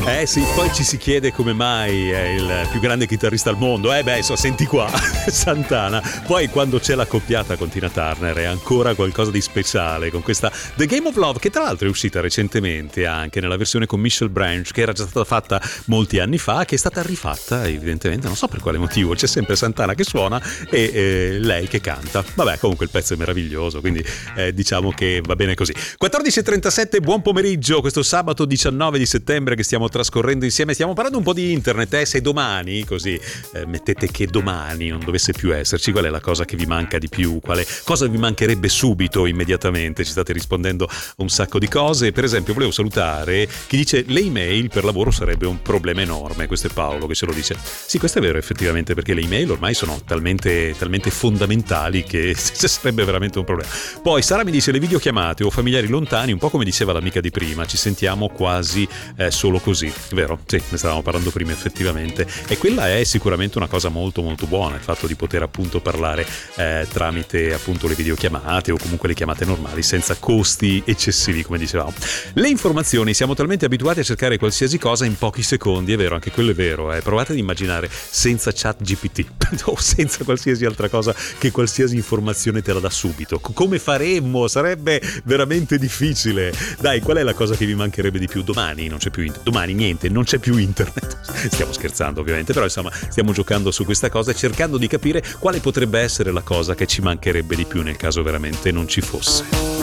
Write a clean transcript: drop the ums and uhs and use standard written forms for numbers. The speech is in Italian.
Sì, poi ci si chiede come mai è il più grande chitarrista al mondo. Senti qua, Santana. Poi quando c'è l'accoppiata con Tina Turner è ancora qualcosa di speciale, con questa The Game of Love, che tra l'altro è uscita recentemente anche nella versione con Michelle Branch, che era già stata fatta molti anni fa, che è stata rifatta evidentemente, non so per quale motivo. C'è sempre Santana che suona e lei che canta. Vabbè, comunque il pezzo è meraviglioso, quindi diciamo che va bene così. 14:37, buon pomeriggio, questo sabato 19 di settembre che stiamo trascorrendo insieme. Stiamo parlando un po' di internet, se domani, così mettete che domani non dovesse più esserci, qual è la cosa che vi manca di più? Quale cosa vi mancherebbe subito, immediatamente? Ci state rispondendo a un sacco di cose. Per esempio volevo salutare chi dice le email per lavoro sarebbe un problema enorme. Questo è Paolo che ce lo dice. Sì, questo è vero effettivamente, perché le email ormai sono talmente fondamentali che sarebbe veramente un problema. Poi Sara mi dice le videochiamate o familiari lontani, un po' come diceva l'amica di prima, ci sentiamo quasi solo così, vero? Sì, ne stavamo parlando prima effettivamente, e quella è sicuramente una cosa molto molto buona, il fatto di poter appunto parlare tramite appunto le videochiamate o comunque le chiamate normali senza costi eccessivi, come dicevamo. Le informazioni, siamo talmente abituati a cercare qualsiasi cosa in pochi secondi, è vero, anche quello è vero. Provate ad immaginare senza chat GPT o senza qualsiasi altra cosa che qualsiasi informazione te la dà subito. Come faremmo? Sarebbe veramente difficile. Dai, qual è la cosa che vi mancherebbe di più? Domani non c'è più domani niente, non c'è più internet. Stiamo scherzando ovviamente, però insomma stiamo giocando su questa cosa e cercando di capire quale potrebbe essere la cosa che ci mancherebbe di più nel caso veramente non ci fosse.